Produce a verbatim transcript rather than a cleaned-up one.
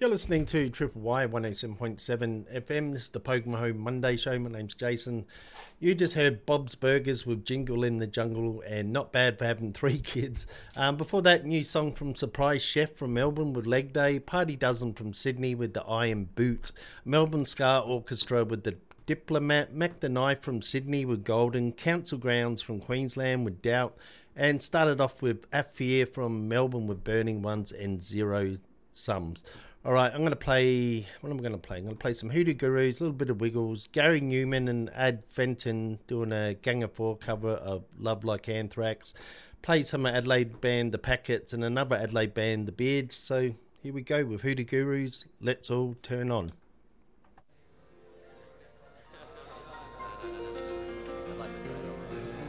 You're listening to Triple Y one oh seven point seven F M. This is the Pokemon Home Monday show. My name's Jason. You just heard Bob's Burgers with Jingle in the Jungle and Not Bad for Having Three Kids. Um, before that, new song from Surprise Chef from Melbourne with Leg Day. Party Dozen from Sydney with The Iron Boot. Melbourne Ska Orchestra with The Diplomat. Mac the Knife from Sydney with Golden. Council Grounds from Queensland with Doubt. And started off with Affair from Melbourne with Burning Ones and Zero Sums. All right, I'm going to play, what am I going to play? I'm going to play some Hoodoo Gurus, a little bit of Wiggles, Gary Newman and Ad Fenton doing a Gang of Four cover of Love Like Anthrax, play some Adelaide band, The Packets, and another Adelaide band, The Beards. So here we go with Hoodoo Gurus. Let's all turn on.